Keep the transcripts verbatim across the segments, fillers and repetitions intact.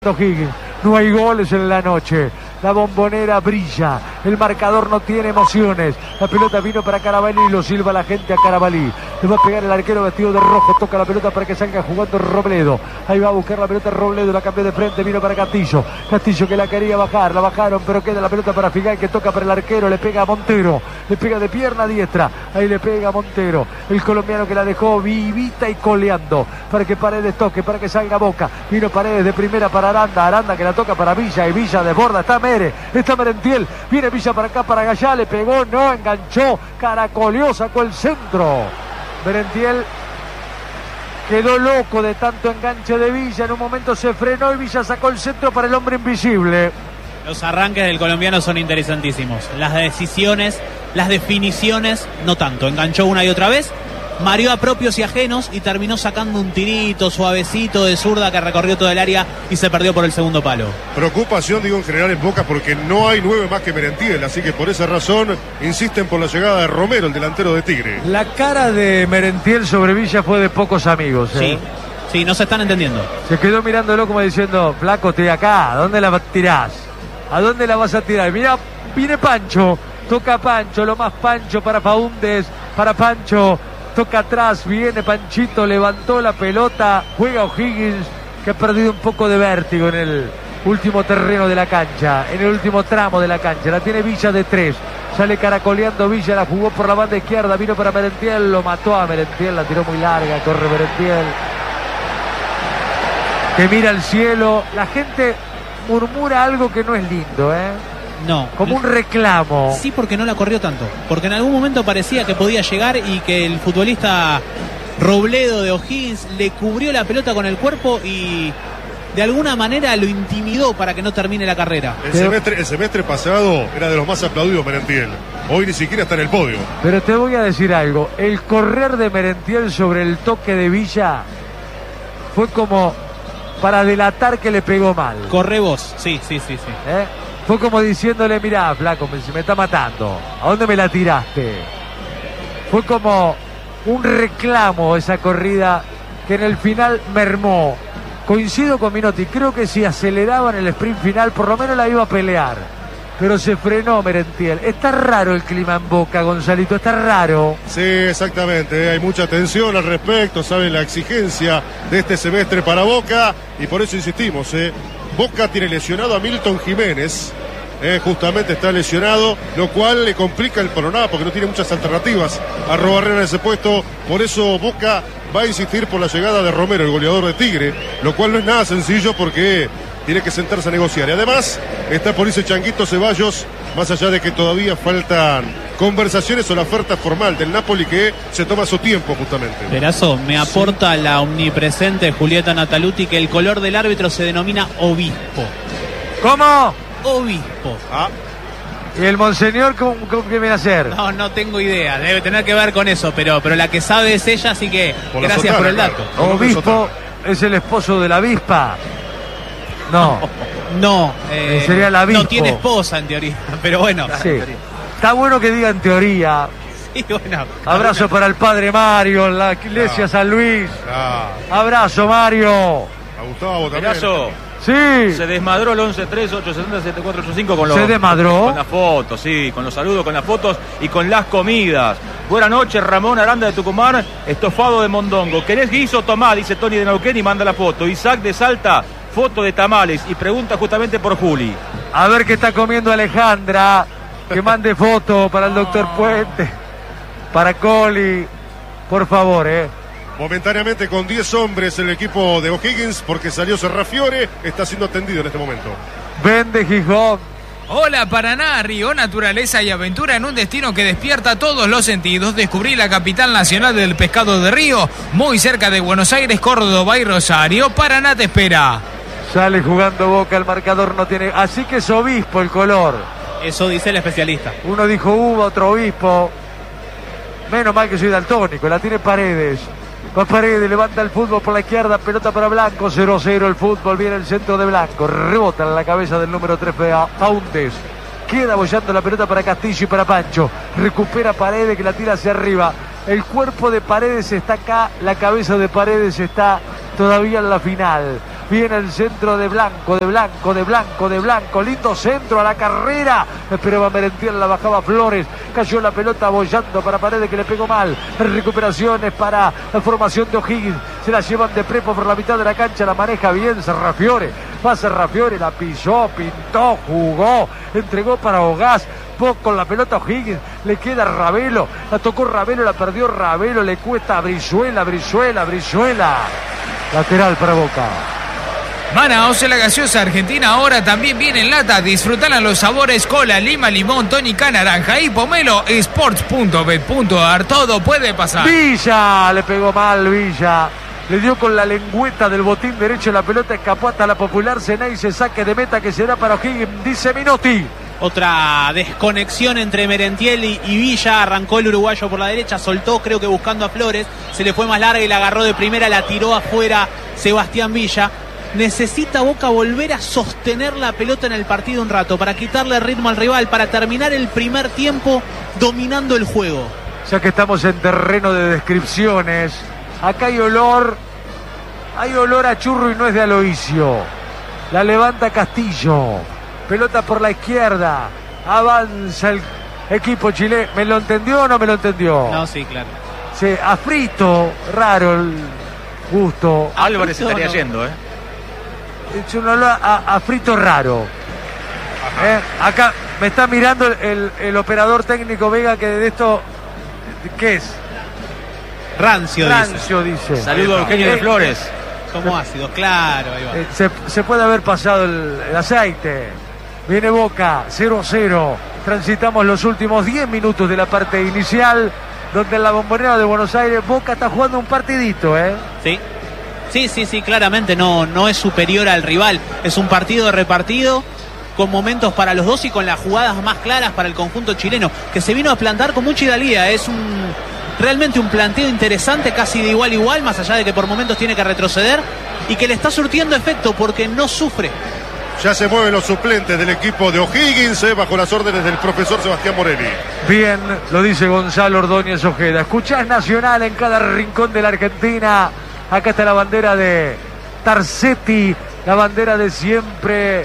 Higgins. No hay goles en la noche. La bombonera brilla. El marcador no tiene emociones. La pelota vino para Carabalí. Lo silba la gente a Carabalí. Le va a pegar el arquero vestido de rojo. Toca la pelota para que salga jugando Robledo. Ahí va a buscar la pelota Robledo. La cambió de frente. Vino para Castillo. Castillo que la quería bajar. La bajaron, pero queda la pelota para Figal, que toca para el arquero. Le pega a Montero. Le pega de pierna diestra. Ahí le pega a Montero. El colombiano que la dejó vivita y coleando. Para que Paredes toque. Para que salga Boca. Vino Paredes de primera para Aranda. Aranda que la toca para Villa. Y Villa desborda. Está Mere. Está Merentiel. Viene Villa para acá, para Gallá. Le pegó. No enganchó. Caracoleó. Sacó el centro. Merentiel quedó loco de tanto enganche de Villa. En un momento se frenó y Villa sacó el centro para el hombre invisible. Los arranques del colombiano son interesantísimos. Las decisiones, las definiciones, no tanto. Enganchó una y otra vez, mareó a propios y ajenos y terminó sacando un tirito suavecito de zurda que recorrió todo el área y se perdió por el segundo palo. Preocupación, digo, en general en Boca, porque no hay nueve más que Merentiel, así que por esa razón insisten por la llegada de Romero, el delantero de Tigre. La cara de Merentiel sobre Villa fue de pocos amigos, ¿eh? Sí, sí, no se están entendiendo. Se quedó mirándolo como diciendo: flaco, estoy acá, ¿a dónde la tirás? ¿A dónde la vas a tirar? Mira, viene Pancho, toca Pancho, lo más Pancho para Faúndez, para Pancho. Toca atrás, viene Panchito, levantó la pelota, juega O'Higgins, que ha perdido un poco de vértigo en el último terreno de la cancha, en el último tramo de la cancha. La tiene Villa de tres, sale caracoleando Villa, la jugó por la banda izquierda, vino para Merentiel, lo mató a Merentiel, la tiró muy larga, corre Merentiel, que mira al cielo. La gente murmura algo que no es lindo, ¿eh? No. Como un reclamo. Sí, porque no la corrió tanto. Porque en algún momento parecía que podía llegar y que el futbolista Robledo de O'Higgins le cubrió la pelota con el cuerpo y de alguna manera lo intimidó para que no termine la carrera. El semestre, el semestre pasado era de los más aplaudidos Merentiel. Hoy ni siquiera está en el podio. Pero te voy a decir algo. El correr de Merentiel sobre el toque de Villa fue como para delatar que le pegó mal. Corre vos. Sí, sí, sí, sí. ¿Eh? Fue como diciéndole: mirá, flaco, me, me está matando. ¿A dónde me la tiraste? Fue como un reclamo esa corrida que en el final mermó. Coincido con Minotti, creo que si aceleraban el sprint final por lo menos la iba a pelear. Pero se frenó Merentiel. Está raro el clima en Boca, Gonzalito, está raro. Sí, exactamente, hay mucha tensión al respecto, saben la exigencia de este semestre para Boca y por eso insistimos, ¿eh? Boca tiene lesionado a Milton Jiménez, eh, justamente está lesionado, lo cual le complica el panorama porque no tiene muchas alternativas a Arrobarrena en ese puesto. Por eso Boca va a insistir por la llegada de Romero, el goleador de Tigre, lo cual no es nada sencillo porque tiene que sentarse a negociar. Y además está por irse Changuito Ceballos, más allá de que todavía faltan conversaciones o la oferta formal del Napoli, que se toma su tiempo justamente. Perazo, me aporta sí. La omnipresente Julieta Nataluti que el color del árbitro se denomina obispo. ¿Cómo? Obispo. Ah. ¿Y el monseñor con, con qué viene a hacer? No, no tengo idea, debe tener que ver con eso, pero, pero la que sabe es ella, así que por gracias sotana, por el dato. Claro. Obispo es el esposo de la avispa. No. No, eh, sería la avispo. No tiene esposa en teoría, pero bueno. Sí. Está bueno que diga en teoría. Sí, bueno. Abrazo para el padre Mario en la iglesia ah. San Luis. Ah. Abrazo, Mario. A Gustavo también. Perazo. Sí. Se desmadró el once tres ocho siete cero siete cuatro ocho cinco con los. ¿Se desmadró? Con las fotos, sí, con los saludos, con las fotos y con las comidas. Buenas noches, Ramón Aranda de Tucumán, estofado de mondongo. ¿Querés guiso? Tomá, dice Tony de Neuquén y manda la foto. Isaac de Salta, foto de tamales y pregunta justamente por Juli. A ver qué está comiendo Alejandra, que mande foto para el doctor Puente, para Coli, por favor, eh. Momentáneamente con diez hombres el equipo de O'Higgins porque salió Serrafiore, está siendo atendido en este momento. Vende Gijón. Hola Paraná, Río, naturaleza y aventura en un destino que despierta todos los sentidos. Descubrí la capital nacional del pescado de río, muy cerca de Buenos Aires, Córdoba y Rosario. Paraná te espera. Sale jugando Boca, el marcador no tiene... Así que es obispo el color. Eso dice el especialista. Uno dijo uva, otro obispo. Menos mal que soy daltónico, la tiene Paredes. Va Paredes, levanta el fútbol por la izquierda, pelota para Blanco, cero cero el fútbol, viene el centro de Blanco, rebota en la cabeza del número tres, Faúndez. Queda bollando la pelota para Castillo y para Pancho. Recupera Paredes, que la tira hacia arriba. El cuerpo de Paredes está acá, la cabeza de Paredes está todavía en la final. Viene el centro de Blanco, de Blanco, de Blanco, de Blanco. Lindo centro a la carrera. Esperaba Merentiel, la bajaba Flores. Cayó la pelota bollando para Paredes, que le pegó mal. Recuperaciones para la formación de O'Higgins. Se la llevan de prepo por la mitad de la cancha. La maneja bien Serrafiore. Va Serrafiore, la pisó, pintó, jugó. Entregó para Ogás. Con la pelota O'Higgins, le queda Ravelo, la tocó Ravelo, la perdió Ravelo, le cuesta a Brizuela, Brizuela, Brizuela. Lateral para Boca. Manaos, la gaseosa argentina ahora también viene en lata. Disfrutan a los sabores cola, lima, limón, tónica, naranja y pomelo. Sports punto bet punto ar, todo puede pasar. Villa, le pegó mal Villa. Le dio con la lengüeta del botín derecho, la pelota escapó hasta la popular Ceney, se saque de meta que será para O'Higgins, dice Minotti. Otra desconexión entre Merentiel y, y Villa. Arrancó el uruguayo por la derecha, soltó creo que buscando a Flores, se le fue más larga y la agarró de primera, la tiró afuera Sebastián Villa. Necesita Boca volver a sostener la pelota en el partido un rato para quitarle ritmo al rival, para terminar el primer tiempo dominando el juego. Ya que estamos en terreno de descripciones, acá hay olor, hay olor a churro y no es de Aloisio. La levanta Castillo. Pelota por la izquierda. Avanza el equipo chileno. ¿Me lo entendió o no me lo entendió? No, sí, claro. Sí, a frito, raro el gusto. Álvarez estaría no. yendo, ¿eh? Es un olor a, a frito raro. ¿Eh? Acá me está mirando el, el, el operador técnico Vega, que de esto, ¿qué es? Rancio, Rancio dice. dice. Saludos a Eugenio de Flores. Somos ácidos, claro. Ahí va. Eh, se, se puede haber pasado el, el aceite. Viene Boca, cero a cero. Transitamos los últimos diez minutos de la parte inicial, donde en la Bombonera de Buenos Aires Boca está jugando un partidito, ¿eh? Sí, sí, sí, sí, claramente no, no es superior al rival. Es un partido repartido, con momentos para los dos y con las jugadas más claras para el conjunto chileno, que se vino a plantar con mucha hidalguía. Es un realmente un planteo interesante, casi de igual a igual, más allá de que por momentos tiene que retroceder, y que le está surtiendo efecto porque no sufre. Ya se mueven los suplentes del equipo de O'Higgins, eh, bajo las órdenes del profesor Sebastián Morelli. Bien, lo dice Gonzalo Ordóñez Ojeda. Escuchás Nacional en cada rincón de la Argentina. Acá está la bandera de Tarcetti, la bandera de siempre,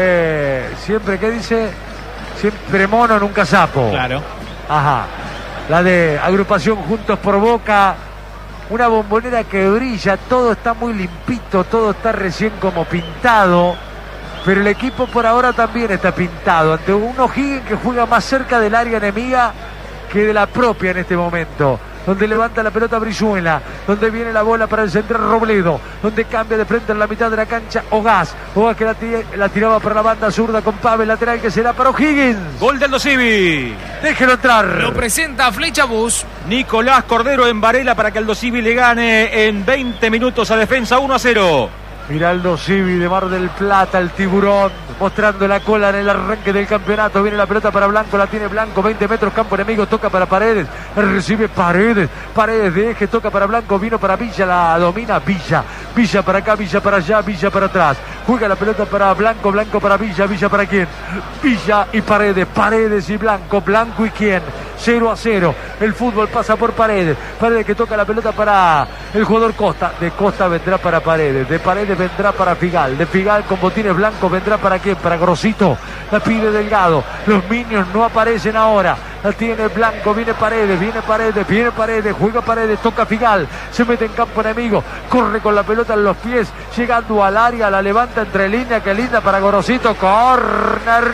eh, siempre, ¿qué dice? Siempre mono, nunca sapo. Claro. Ajá. La de agrupación Juntos por Boca. Una Bombonera que brilla, todo está muy limpito, todo está recién como pintado. Pero el equipo por ahora también está pintado ante un O'Higgins que juega más cerca del área enemiga que de la propia en este momento. Donde levanta la pelota Brizuela, donde viene la bola para el central Robledo, donde cambia de frente en la mitad de la cancha Ogás. Ogás que la, la tiraba para la banda zurda con Pavel, lateral que será para O'Higgins. Gol del Aldo Civi. Déjelo entrar. Lo presenta Flecha Bus. Nicolás Cordero en Varela para que Aldo Civi le gane en veinte minutos a Defensa, uno a cero. Miraldo Civi de Mar del Plata, el tiburón, mostrando la cola en el arranque del campeonato. Viene la pelota para Blanco, la tiene Blanco, veinte metros, campo enemigo, toca para Paredes, recibe Paredes, Paredes de eje, toca para Blanco, vino para Villa, la domina Villa, Villa para acá, Villa para allá, Villa para atrás, juega la pelota para Blanco, Blanco para Villa, Villa para quién, Villa y Paredes, Paredes y Blanco, Blanco y quién, cero a cero, el fútbol pasa por Paredes, Paredes que toca la pelota para el jugador Costa, de Costa vendrá para Paredes, de Paredes vendrá para Figal, de Figal con botines blancos vendrá para quién, para Grosito, la pide Delgado, los Minions no aparecen ahora, la tiene Blanco, viene Paredes, viene Paredes, viene Paredes, juega Paredes, toca Figal, se mete en campo enemigo, corre con la pelota en los pies, llegando al área, la levanta entre línea, que linda para Grosito, corner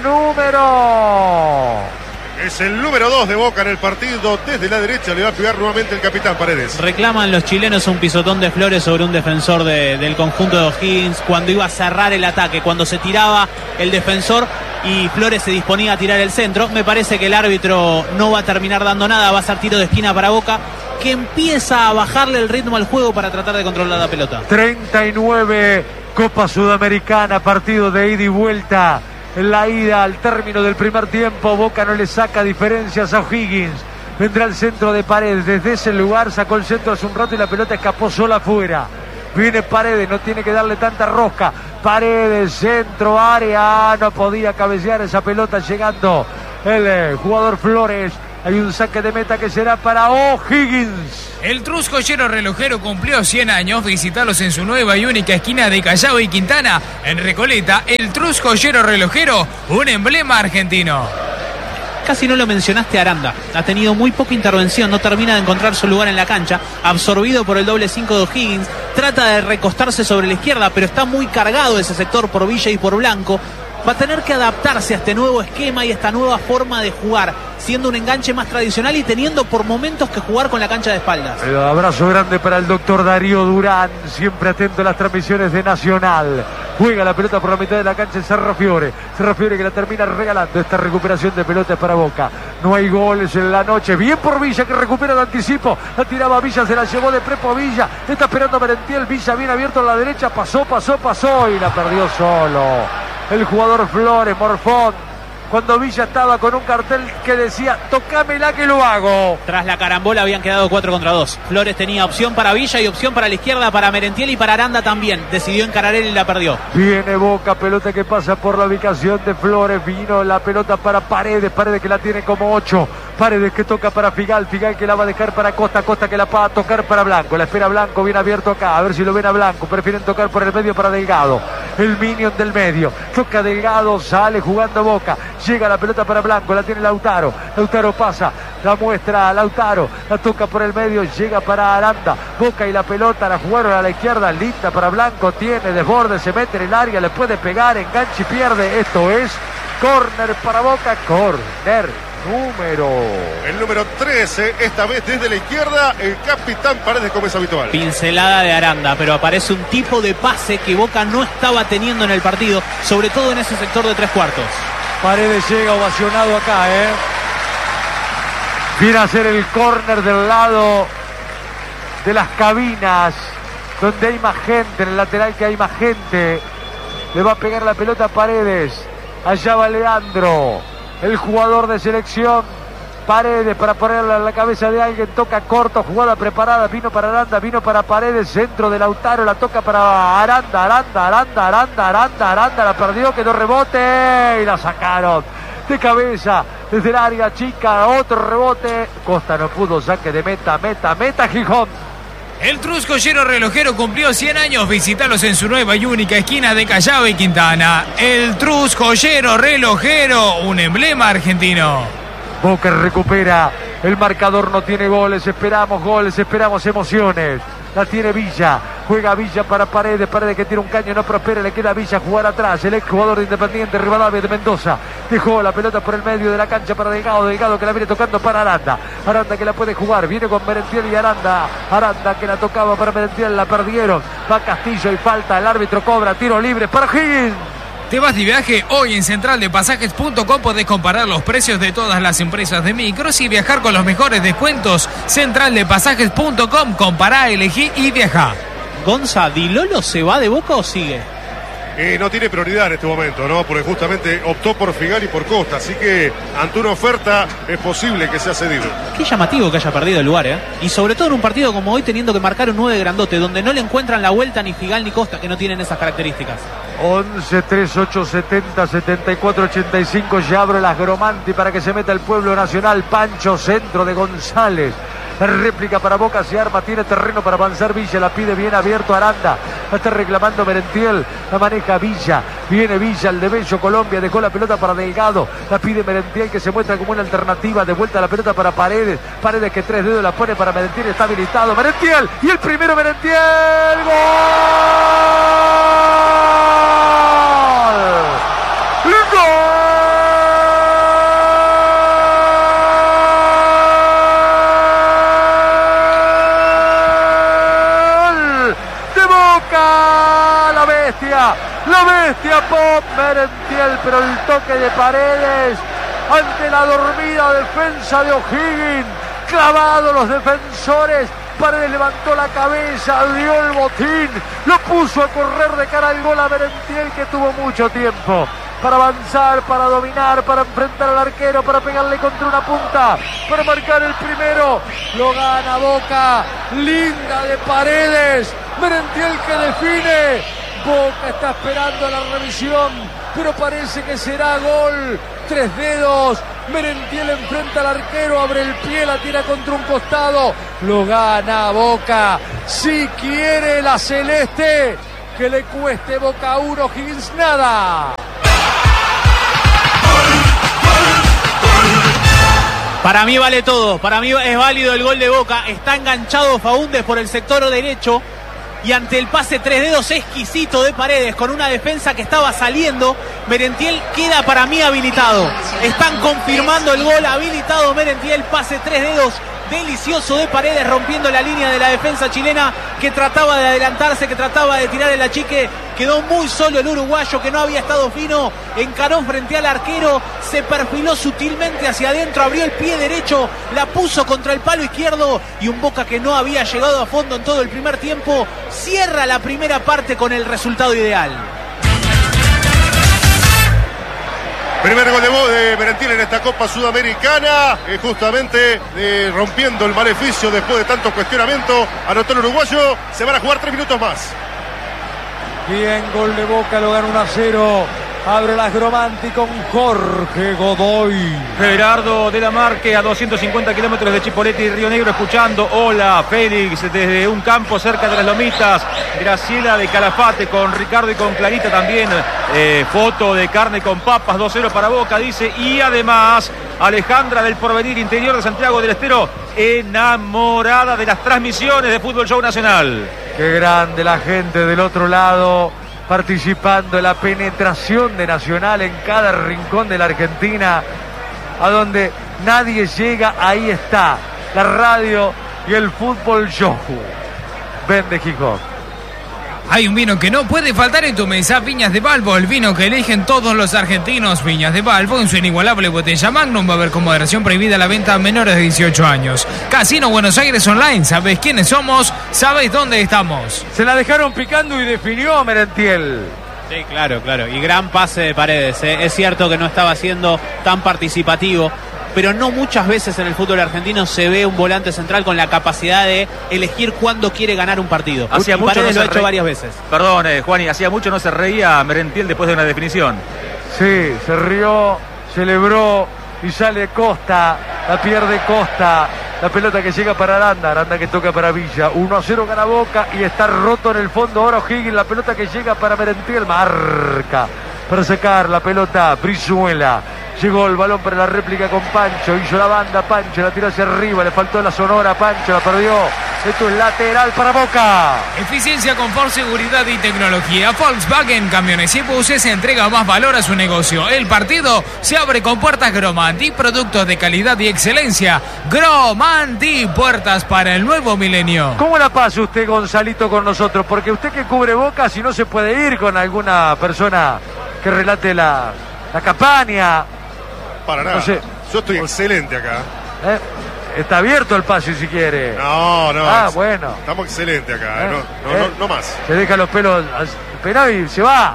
número... Es el número dos de Boca en el partido. Desde la derecha le va a pegar nuevamente el capitán Paredes. Reclaman los chilenos un pisotón de Flores sobre un defensor de, del conjunto de O'Higgins cuando iba a cerrar el ataque, cuando se tiraba el defensor y Flores se disponía a tirar el centro. Me parece que el árbitro no va a terminar dando nada, va a ser tiro de esquina para Boca, que empieza a bajarle el ritmo al juego para tratar de controlar la pelota. treinta y nueve, Copa Sudamericana, partido de ida y vuelta. En la ida, al término del primer tiempo, Boca no le saca diferencias a O'Higgins. Vendrá el centro de Paredes. Desde ese lugar sacó el centro hace un rato y la pelota escapó sola afuera. Viene Paredes, no tiene que darle tanta rosca. Paredes, centro, área. No podía cabecear esa pelota llegando el eh, jugador Flores. Hay un saque de meta que será para O'Higgins. El Truscollero relojero cumplió cien años. Visitalos en su nueva y única esquina de Callao y Quintana, en Recoleta. El Truscollero relojero, un emblema argentino. Casi no lo mencionaste a Aranda. Ha tenido muy poca intervención, no termina de encontrar su lugar en la cancha. Absorbido por el doble cinco de O'Higgins. Trata de recostarse sobre la izquierda, pero está muy cargado ese sector por Villa y por Blanco. Va a tener que adaptarse a este nuevo esquema y a esta nueva forma de jugar, siendo un enganche más tradicional y teniendo por momentos que jugar con la cancha de espaldas. El abrazo grande para el doctor Darío Durán, siempre atento a las transmisiones de Nacional. Juega la pelota por la mitad de la cancha el Cerro Fiore. Cerro Fiore que la termina regalando. Esta recuperación de pelotas para Boca. No hay goles en la noche. Bien por Villa que recupera de anticipo. La tiraba Villa, se la llevó de prepo a Villa. Está esperando Merentiel. Villa bien abierto a la derecha. Pasó, pasó, pasó y la perdió solo el jugador Flores, Morfón, cuando Villa estaba con un cartel que decía tocámela que lo hago. Tras la carambola habían quedado cuatro contra dos. Flores tenía opción para Villa y opción para la izquierda, para Merentiel y para Aranda también. Decidió encarar él y la perdió. Viene Boca, pelota que pasa por la ubicación de Flores. Vino la pelota para Paredes, Paredes que la tiene como ocho. Paredes que toca para Figal, Figal que la va a dejar para Costa, Costa que la va a tocar para Blanco. La espera Blanco, bien abierto acá, a ver si lo ven a Blanco. Prefieren tocar por el medio para Delgado. El minion del medio. Toca Delgado, sale jugando Boca. Llega la pelota para Blanco, la tiene Lautaro. Lautaro pasa, la muestra a Lautaro. La toca por el medio, llega para Aranda. Boca y la pelota la jugaron a la izquierda, linda para Blanco. Tiene desborde, se mete en el área, le puede pegar, enganche y pierde. Esto es córner para Boca, córner. Número. El número trece, esta vez desde la izquierda, el capitán Paredes como es habitual. Pincelada de Aranda, pero aparece un tipo de pase que Boca no estaba teniendo en el partido, sobre todo en ese sector de tres cuartos. Paredes llega ovacionado acá, ¿eh? Viene a hacer el córner del lado de las cabinas, donde hay más gente, en el lateral que hay más gente. Le va a pegar la pelota a Paredes. Allá va Leandro, el jugador de selección. Paredes para ponerla en la cabeza de alguien, toca corto, jugada preparada, vino para Aranda, vino para Paredes, centro de Lautaro, la toca para Aranda, Aranda, Aranda, Aranda, Aranda, Aranda, la perdió, quedó rebote y la sacaron de cabeza desde el área chica, otro rebote, Costa no pudo, saque de meta, meta, meta, Gijón. El Truscollero relojero cumplió cien años. Visítalos en su nueva y única esquina de Callao y Quintana. El Truscollero relojero, un emblema argentino. Boca recupera, el marcador no tiene goles, esperamos goles, esperamos emociones. La tiene Villa, juega Villa para Paredes, Paredes que tiene un caño, no prospera, le queda a Villa jugar atrás, el ex jugador de Independiente, Rivadavia de Mendoza, dejó la pelota por el medio de la cancha para Delgado, Delgado que la viene tocando para Aranda, Aranda que la puede jugar, viene con Merentiel y Aranda, Aranda que la tocaba para Merentiel, la perdieron, va Castillo y falta, el árbitro cobra, tiro libre para Higgins. ¿Te vas de viaje? Hoy en central de pasajes punto com podés comparar los precios de todas las empresas de micros y viajar con los mejores descuentos. central de pasajes punto com, compará, elegí y viajá. Gonza, ¿Di Lolo se va de Boca o sigue? Eh, no tiene prioridad en este momento, ¿no? Porque justamente optó por Figal y por Costa, así que ante una oferta es posible que sea cedido. Qué llamativo que haya perdido el lugar, ¿eh? Y sobre todo en un partido como hoy teniendo que marcar un nueve grandote, donde no le encuentran la vuelta ni Figal ni Costa, que no tienen esas características. once, tres, ocho, setenta, setenta y cuatro, ochenta y cinco, ya abro las Gromanti para que se meta el pueblo nacional. Pancho, centro de González. Réplica para Boca, se arma, tiene terreno para avanzar Villa, la pide bien abierto Aranda, la está reclamando Merentiel, la maneja Villa, viene Villa, el de Bello Colombia, dejó la pelota para Delgado, la pide Merentiel que se muestra como una alternativa, de vuelta la pelota para Paredes, Paredes que tres dedos la pone para Merentiel, está habilitado Merentiel, y el primero Merentiel, ¡gol! ¡Gol! La bestia Pop Merentiel, pero el toque de Paredes ante la dormida defensa de O'Higgins, clavado los defensores, Paredes levantó la cabeza, dio el botín, lo puso a correr de cara al gol a Merentiel, que tuvo mucho tiempo para avanzar, para dominar, para enfrentar al arquero, para pegarle contra una punta, para marcar el primero. Lo gana Boca, linda de Paredes, Merentiel que define, Boca está esperando la revisión, pero parece que será gol. Tres dedos. Merentiel enfrenta al arquero, abre el pie, la tira contra un costado. Lo gana Boca. Si quiere la celeste, que le cueste Boca uno, Higgins nada. Para mí vale todo, para mí es válido el gol de Boca. Está enganchado Faúndez por el sector derecho y ante el pase tres dedos exquisito de Paredes con una defensa que estaba saliendo, Merentiel queda para mí habilitado. Están confirmando el gol, habilitado Merentiel, pase tres dedos delicioso de Paredes rompiendo la línea de la defensa chilena que trataba de adelantarse, que trataba de tirar el achique. Quedó muy solo el uruguayo que no había estado fino, encaró frente al arquero, se perfiló sutilmente hacia adentro, abrió el pie derecho, la puso contra el palo izquierdo y un Boca que no había llegado a fondo en todo el primer tiempo cierra la primera parte con el resultado ideal. Primer gol de, de Merentiel en esta Copa Sudamericana, eh, justamente eh, rompiendo el maleficio después de tanto cuestionamiento. Anotó el uruguayo, se van a jugar tres minutos más. Bien, gol de Boca, lo gana uno a cero. Abre las Gromanti con Jorge Godoy. Gerardo de la Marque a doscientos cincuenta kilómetros de Chipoleti y Río Negro escuchando. Hola, Félix, desde un campo cerca de las Lomitas. Graciela de Calafate con Ricardo y con Clarita también. Eh, foto de carne con papas, dos cero para Boca, dice. Y además, Alejandra del Porvenir, interior de Santiago del Estero, enamorada de las transmisiones de Fútbol Show Nacional. Qué grande la gente del otro lado, participando en la penetración de Nacional en cada rincón de la Argentina, a donde nadie llega, ahí está la radio y el Fútbol Show. Vende Gijón. Hay un vino que no puede faltar en tu mesa, Viñas de Balbo, el vino que eligen todos los argentinos. Viñas de Balbo, en su inigualable botella Magnum, va a haber con moderación prohibida la venta a menores de dieciocho años. Casino Buenos Aires Online, ¿sabés quiénes somos? ¿Sabés dónde estamos? Se la dejaron picando y definió Merentiel. Sí, claro, claro. Y gran pase de Paredes, ¿eh? Es cierto que no estaba siendo tan participativo, pero no muchas veces en el fútbol argentino se ve un volante central con la capacidad de elegir cuándo quiere ganar un partido. Hacía y mucho Paredes no lo ha se hecho re... varias veces. Perdón, eh, Juan, y hacía mucho no se reía Merentiel después de una definición. Sí, se rió, celebró y sale Costa, la pierde Costa. La pelota que llega para Aranda, Aranda que toca para Villa. uno a cero gana Boca y está roto en el fondo ahora O'Higgins. La pelota que llega para Merentiel, marca para sacar la pelota Brizuela. Llegó el balón para la réplica con Pancho, hizo la banda, Pancho la tiró hacia arriba, le faltó la sonora, Pancho la perdió. Esto es lateral para Boca. Eficiencia, confort, seguridad y tecnología. Volkswagen Camiones y Buses entrega más valor a su negocio. El partido se abre con puertas Gromanti, productos de calidad y excelencia. Gromanti, puertas para el nuevo milenio. ¿Cómo la pasa usted, Gonzalito, con nosotros? Porque usted que cubre Boca, si no se puede ir con alguna persona que relate la, la campaña. Para nada. No sé. Yo estoy excelente acá. ¿Eh? Está abierto el pase si quiere. No, no. Ah, ex- bueno. Estamos excelentes acá. ¿Eh? No, no, ¿Eh? no, no más. Se deja los pelos peinados y se va.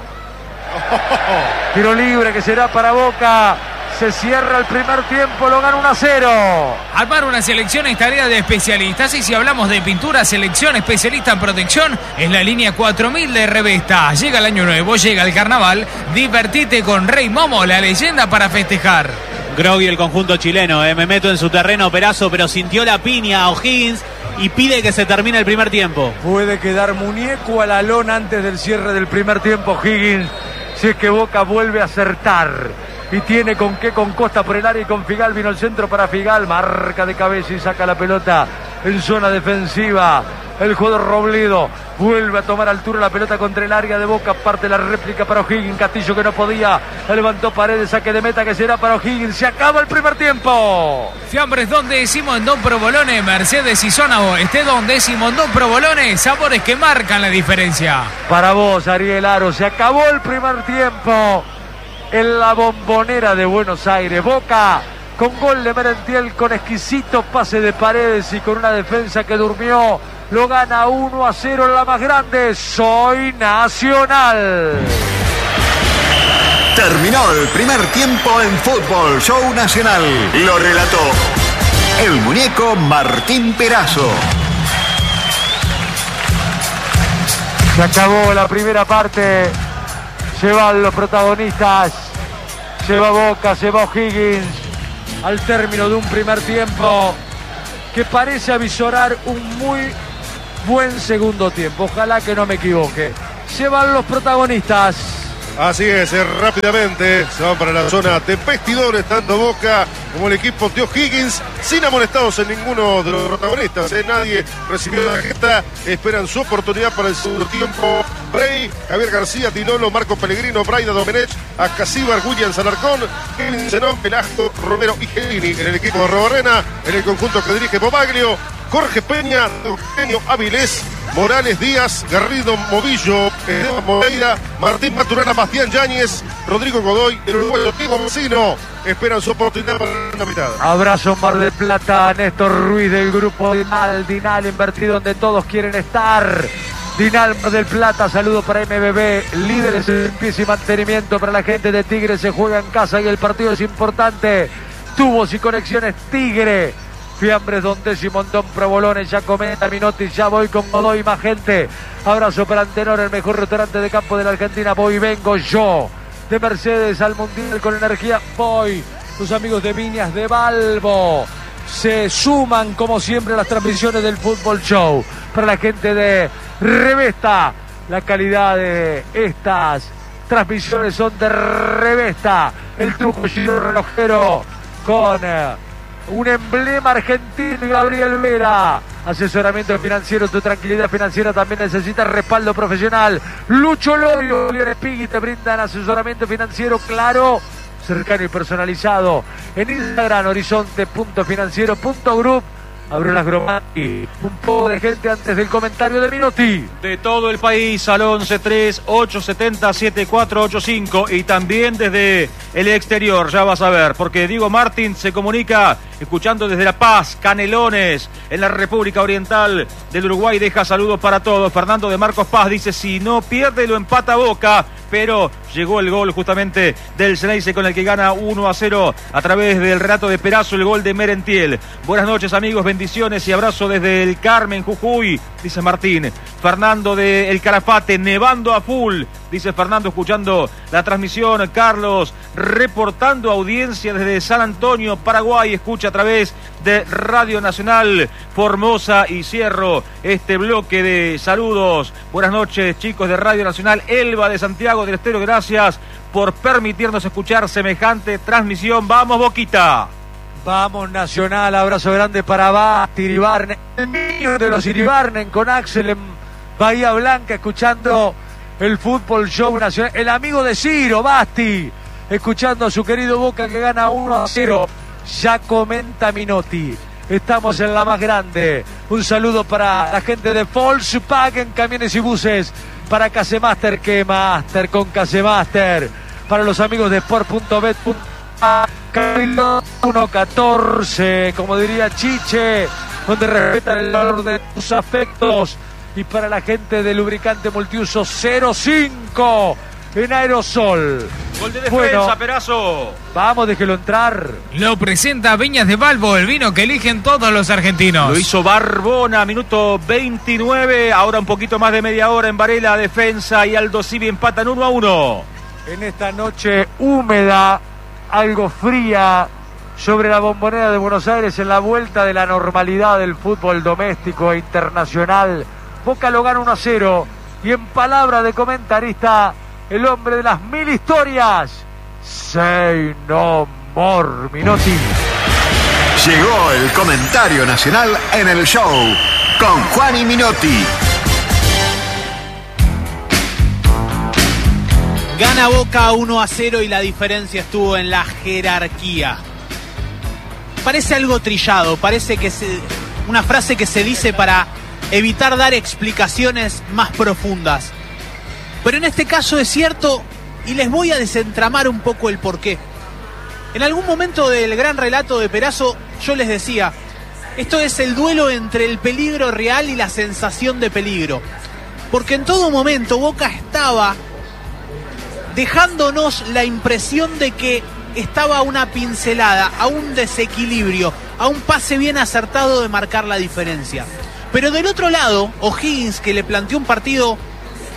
Tiro libre que será para Boca. Se cierra el primer tiempo, lo gana uno a cero. Armar una selección es tarea de especialistas y si hablamos de pintura, selección especialista en protección es la línea cuatro mil de Revesta. Llega el año nuevo, llega el carnaval, divertite con Rey Momo, la leyenda para festejar. Grogui, el conjunto chileno, eh. me meto en su terreno, Perazo, pero sintió la piña a O'Higgins y pide que se termine el primer tiempo. Puede quedar muñeco a la lona antes del cierre del primer tiempo Higgins, si es que Boca vuelve a acertar. Y tiene con qué, con Costa por el área y con Figal, vino el centro para Figal, marca de cabeza y saca la pelota en zona defensiva. El jugador Robledo vuelve a tomar altura la pelota contra el área de Boca, parte la réplica para O'Higgins, Castillo que no podía, levantó Paredes, saque de meta que será para O'Higgins, se acaba el primer tiempo. Fiambres Don Décimo en Don Provolone, Mercedes y Zona Este Don Décimo en Don Provolone, sabores que marcan la diferencia. Para vos, Ariel Aro, se acabó el primer tiempo en la Bombonera de Buenos Aires. Boca con gol de Merentiel, con exquisito pase de Paredes y con una defensa que durmió, lo gana uno a cero en la más grande. Soy Nacional. Terminó el primer tiempo en Fútbol Show Nacional. Lo relató el muñeco Martín Perazo. Se acabó la primera parte. Se van los protagonistas. Se va Boca, se va O'Higgins. Al término de un primer tiempo que parece avisorar un muy buen segundo tiempo. Ojalá que no me equivoque. Se van los protagonistas. Así es, eh, rápidamente se van para la zona de vestidores, tanto Boca como el equipo de O'Higgins, sin amonestados en ninguno de los protagonistas. Eh. Nadie recibió la gesta, esperan su oportunidad para el segundo tiempo. Bray, Javier García, Tinolo, Marco Pellegrino, Braida Domenech, Acasíbar, Williams, Alarcón, Kevin Zenón, Velasco, Romero y Gelini en el equipo de Robarrena, en el conjunto que dirige Bobaglio, Jorge Peña, Eugenio Avilés, Morales Díaz, Garrido Movillo, Esteban Moreira, Martín Maturana, Bastián Yáñez, Rodrigo Godoy, el uruguayo Diego Mocino, esperan su oportunidad para la mitad. Abrazo Mar del Plata, Néstor Ruiz del grupo Dinal, Dinal invertido donde todos quieren estar. Dinal Mar del Plata, saludo para M B B, líderes en limpieza y mantenimiento para la gente de Tigre, se juega en casa y el partido es importante. Tubos y conexiones Tigre. Fiambres, Don Tesi, Montón, Provolones, ya comenta Minotti, ya voy con Godoy, más gente. Abrazo para Antenor, el mejor restaurante de campo de la Argentina. Voy, vengo yo. De Mercedes al Mundial con energía, voy. Los amigos de Viñas de Balbo se suman como siempre a las transmisiones del Fútbol Show. Para la gente de Revesta, la calidad de estas transmisiones son de Revesta. El truco Giro relojero con eh, un emblema argentino y Gabriel Vera. Asesoramiento financiero, tu tranquilidad financiera también necesita respaldo profesional. Lucho Lorio, Julián Spigui te brindan asesoramiento financiero claro, cercano y personalizado. En Instagram, horizonte punto financiero punto group. Abril Gromati, un poco de gente antes del comentario de Minotti. De todo el país al once tres ocho siete cero siete cuatro ocho cinco y también desde el exterior, ya vas a ver, porque Diego Martín se comunica escuchando desde La Paz, Canelones, en la República Oriental del Uruguay, deja saludos para todos. Fernando de Marcos Paz dice, si no pierde lo empata Boca, pero llegó el gol justamente del Ceneice con el que gana uno a cero a través del relato de Perazo, el gol de Merentiel. Buenas noches amigos, bendiciones y abrazo desde el Carmen, Jujuy, dice Martín. Fernando de El Calafate, nevando a full, dice Fernando, escuchando la transmisión. Carlos, reportando audiencia desde San Antonio, Paraguay, escucha a través de Radio Nacional Formosa. Y cierro este bloque de saludos. Buenas noches chicos de Radio Nacional. Elba de Santiago del Estero, gracias por permitirnos escuchar semejante transmisión. Vamos Boquita. Vamos Nacional, abrazo grande para Basti Iribarnen, el niño de los Iribarnen con Axel en Bahía Blanca, escuchando el Fútbol Show Nacional. El amigo de Ciro, Basti, escuchando a su querido Boca que gana uno a cero. Ya comenta Minotti, estamos en la más grande. Un saludo para la gente de Volkswagen Camiones y Buses, para Casemaster, que Master con Casemaster, para los amigos de sport punto bet punto Cabildo uno catorce, como diría Chiche, donde respetan el valor de tus afectos. Y para la gente de lubricante multiuso cero cinco en aerosol. Gol de defensa, bueno, Perazo. Vamos, déjelo entrar. Lo presenta Viñas de Balbo, el vino que eligen todos los argentinos. Lo hizo Barbona, minuto veintinueve. Ahora un poquito más de media hora en Varela, defensa y Aldo Civi empatan uno a uno. En esta noche húmeda, algo fría, sobre la Bombonera de Buenos Aires, en la vuelta de la normalidad del fútbol doméstico e internacional, Boca lo gana uno a cero. Y en palabra de comentarista, el hombre de las mil historias, say no more, Minotti. Llegó el comentario nacional en el show con Juan y Minotti. Gana Boca uno a cero y la diferencia estuvo en la jerarquía. Parece algo trillado, parece que se, una frase que se dice para evitar dar explicaciones más profundas. Pero en este caso es cierto y les voy a desentramar un poco el porqué. En algún momento del gran relato de Perazo yo les decía, esto es el duelo entre el peligro real y la sensación de peligro. Porque en todo momento Boca estaba dejándonos la impresión de que estaba a una pincelada, a un desequilibrio, a un pase bien acertado de marcar la diferencia. Pero del otro lado, O'Higgins, que le planteó un partido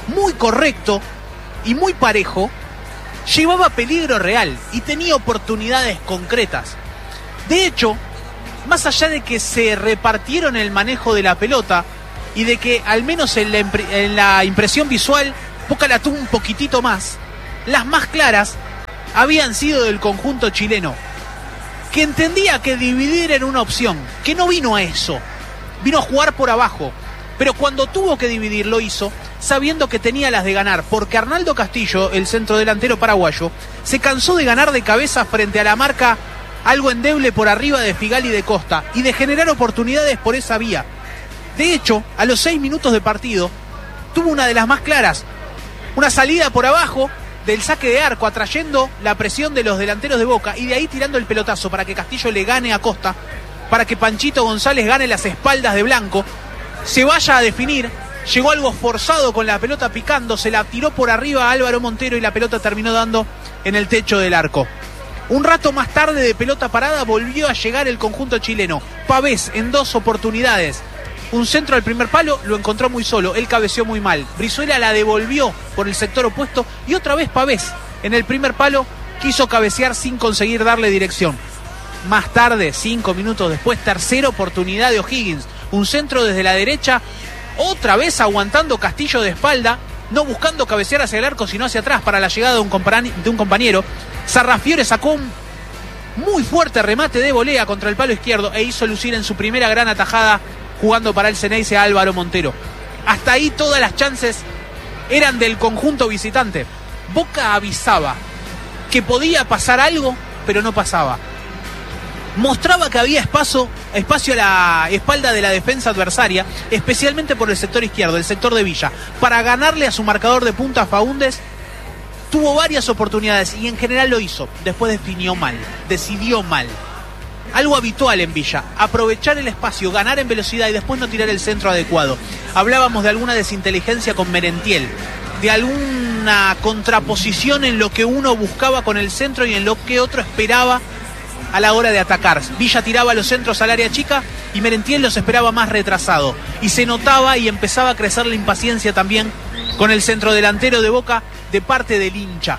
muy correcto y muy parejo, llevaba peligro real y tenía oportunidades concretas. De hecho, más allá de que se repartieron el manejo de la pelota y de que al menos en la, impre- en la impresión visual Boca la tuvo un poquitito más, las más claras habían sido del conjunto chileno, que entendía que dividir era una opción, que no vino a eso, vino a jugar por abajo, pero cuando tuvo que dividir lo hizo sabiendo que tenía las de ganar, porque Arnaldo Castillo, el centrodelantero paraguayo, se cansó de ganar de cabeza frente a la marca algo endeble por arriba de Figal y de Costa, y de generar oportunidades por esa vía. De hecho, a los seis minutos de partido, tuvo una de las más claras, una salida por abajo del saque de arco, atrayendo la presión de los delanteros de Boca, y de ahí tirando el pelotazo para que Castillo le gane a Costa, para que Panchito González gane las espaldas de Blanco, se vaya a definir. Llegó algo forzado con la pelota picando, se la tiró por arriba a Álvaro Montero y la pelota terminó dando en el techo del arco. Un rato más tarde, de pelota parada, volvió a llegar el conjunto chileno. Pavés en dos oportunidades. Un centro al primer palo, lo encontró muy solo, él cabeció muy mal. Brizuela la devolvió por el sector opuesto y otra vez Pavés en el primer palo quiso cabecear sin conseguir darle dirección. Más tarde, cinco minutos después, tercera oportunidad de O'Higgins. Un centro desde la derecha, otra vez aguantando Castillo de espalda, no buscando cabecear hacia el arco, sino hacia atrás para la llegada de un, compañ- de un compañero. Sarrafiore sacó un muy fuerte remate de volea contra el palo izquierdo e hizo lucir en su primera gran atajada jugando para el Ceneice a Álvaro Montero. Hasta ahí todas las chances eran del conjunto visitante. Boca avisaba que podía pasar algo, pero no pasaba. Mostraba que había espacio, espacio a la espalda de la defensa adversaria, especialmente por el sector izquierdo, el sector de Villa, para ganarle a su marcador de punta Faúndez. Tuvo varias oportunidades y en general lo hizo. Después definió mal, decidió mal. Algo habitual en Villa, aprovechar el espacio, ganar en velocidad y después no tirar el centro adecuado. Hablábamos de alguna desinteligencia con Merentiel, de alguna contraposición en lo que uno buscaba con el centro y en lo que otro esperaba a la hora de atacar. Villa tiraba los centros al área chica y Merentiel los esperaba más retrasado. Y se notaba y empezaba a crecer la impaciencia también con el centrodelantero de Boca de parte del hincha.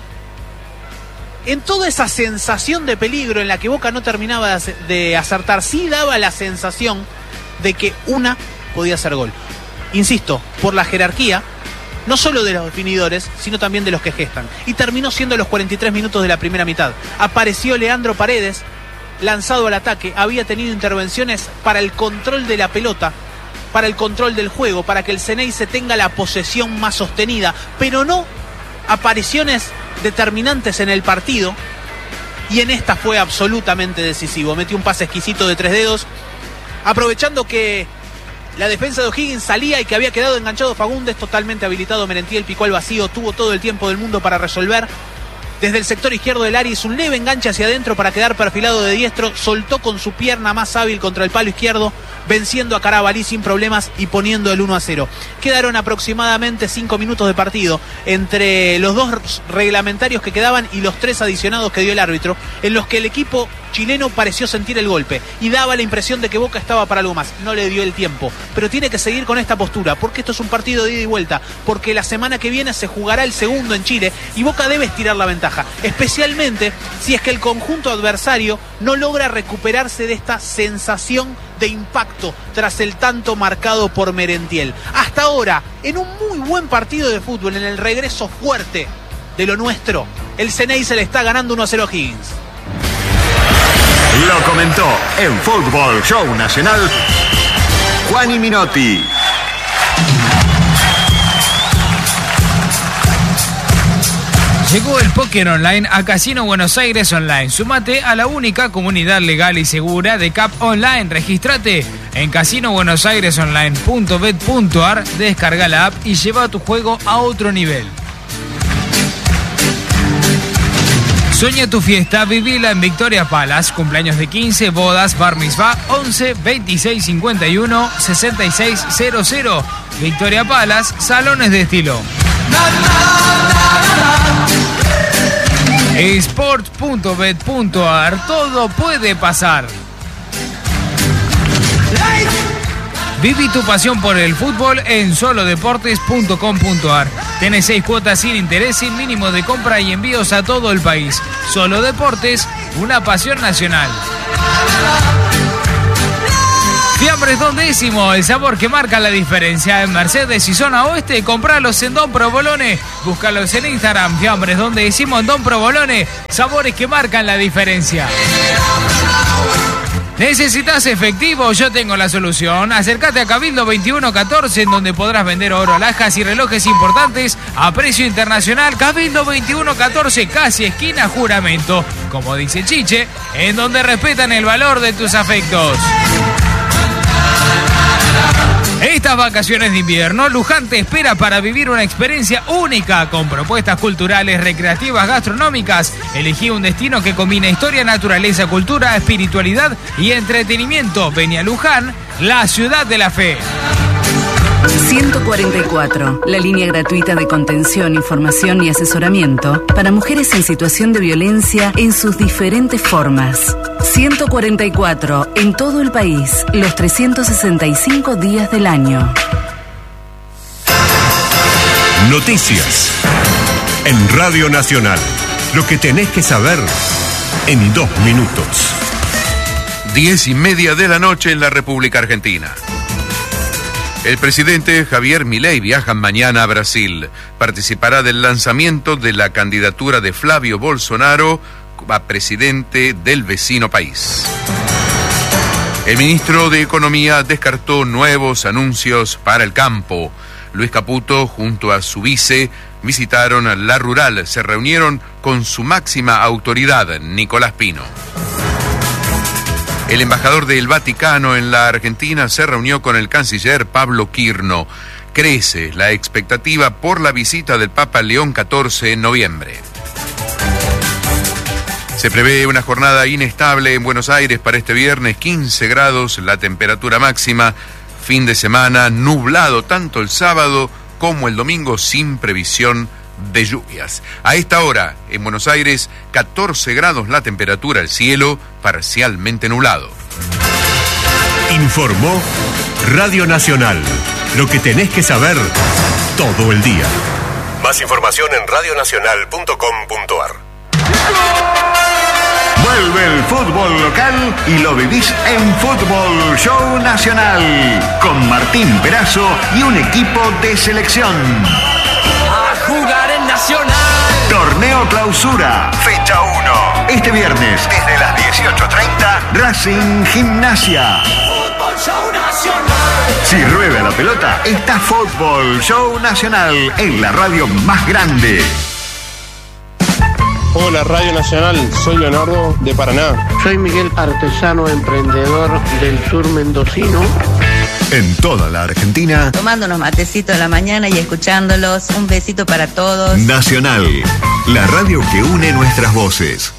En toda esa sensación de peligro en la que Boca no terminaba de acertar, sí daba la sensación de que una podía hacer gol. Insisto, por la jerarquía, no solo de los definidores, sino también de los que gestan. Y terminó siendo los cuarenta y tres minutos de la primera mitad. Apareció Leandro Paredes, lanzado al ataque, había tenido intervenciones para el control de la pelota, para el control del juego, para que el Ceneice tenga la posesión más sostenida, pero no apariciones determinantes en el partido, y en esta fue absolutamente decisivo. Metió un pase exquisito de tres dedos, aprovechando que la defensa de O'Higgins salía y que había quedado enganchado Faúndez, totalmente habilitado Merentiel, picó al vacío, tuvo todo el tiempo del mundo para resolver. Desde el sector izquierdo del área hizo un leve enganche hacia adentro para quedar perfilado de diestro, soltó con su pierna más hábil contra el palo izquierdo, venciendo a Carabalí sin problemas y poniendo el uno a cero. Quedaron aproximadamente cinco minutos de partido entre los dos reglamentarios que quedaban y los tres adicionados que dio el árbitro, en los que el equipo chileno pareció sentir el golpe y daba la impresión de que Boca estaba para algo más. No le dio el tiempo, pero tiene que seguir con esta postura, porque esto es un partido de ida y vuelta, porque la semana que viene se jugará el segundo en Chile y Boca debe estirar la ventaja, especialmente si es que el conjunto adversario no logra recuperarse de esta sensación de impacto tras el tanto marcado por Merentiel. Hasta ahora, en un muy buen partido de fútbol, en el regreso fuerte de lo nuestro, el Ceneice le está ganando uno a cero a Higgins. Lo comentó en Fútbol Show Nacional Juani Minotti. Llegó el póker online a Casino Buenos Aires Online. Sumate a la única comunidad legal y segura de C A P Online. Regístrate en casino buenos aires online punto bet punto ar, descarga la app y lleva tu juego a otro nivel. Sueña tu fiesta, vivila en Victoria Palace. Cumpleaños de quince, bodas, bar mitzvah, once, veintiséis, cincuenta y uno, sesenta y seis cero cero. Victoria Palace, salones de estilo. Sport punto bet punto ar, todo puede pasar. Viví tu pasión por el fútbol en solo deportes punto com punto ar. Tenés seis cuotas sin interés, sin mínimo de compra y envíos a todo el país. Solo Deportes, una pasión nacional. Fiambres Don Décimo, el sabor que marca la diferencia. En Mercedes y zona oeste, compralos en Don Provolone. Búscalos en Instagram, Fiambres Don Décimo en Don Provolone. Sabores que marcan la diferencia. ¿Necesitas efectivo? Yo tengo la solución. Acércate a Cabildo veintiuno catorce, en donde podrás vender oro, alhajas y relojes importantes a precio internacional. Cabildo veintiuno catorce, casi esquina Juramento. Como dice Chiche, en donde respetan el valor de tus afectos. Estas vacaciones de invierno, Luján te espera para vivir una experiencia única con propuestas culturales, recreativas, gastronómicas. Elegí un destino que combina historia, naturaleza, cultura, espiritualidad y entretenimiento. Vení a Luján, la ciudad de la fe. ciento cuarenta y cuatro, la línea gratuita de contención, información y asesoramiento para mujeres en situación de violencia en sus diferentes formas. ciento cuarenta y cuatro, en todo el país, los trescientos sesenta y cinco días del año. Noticias en Radio Nacional. Lo que tenés que saber en dos minutos. Diez y media de la noche en la República Argentina. El presidente Javier Milei viaja mañana a Brasil. Participará del lanzamiento de la candidatura de Flavio Bolsonaro a presidente del vecino país. El ministro de Economía descartó nuevos anuncios para el campo. Luis Caputo, junto a su vice, visitaron a La Rural. Se reunieron con su máxima autoridad, Nicolás Pino. El embajador del Vaticano en la Argentina se reunió con el canciller Pablo Quirno. Crece la expectativa por la visita del Papa León catorce en noviembre. Se prevé una jornada inestable en Buenos Aires para este viernes, quince grados la temperatura máxima. Fin de semana nublado tanto el sábado como el domingo sin previsión de lluvias. A esta hora, en Buenos Aires, catorce grados la temperatura, el cielo parcialmente nublado. Informó Radio Nacional. Lo que tenés que saber todo el día. Más información en radio nacional punto com punto a r. Vuelve el fútbol local y lo vivís en Fútbol Show Nacional con Martín Perazo y un equipo de selección. A jugar en Nacional. Torneo Clausura, fecha uno. Este viernes, desde las dieciocho treinta, Racing Gimnasia. Fútbol Show Nacional. Si rueda la pelota, está Fútbol Show Nacional en la radio más grande. Hola Radio Nacional, soy Leonardo de Paraná. Soy Miguel, artesano emprendedor del sur mendocino. En toda la Argentina, tomando unos matecitos a la mañana y escuchándolos. Un besito para todos. Nacional, la radio que une nuestras voces.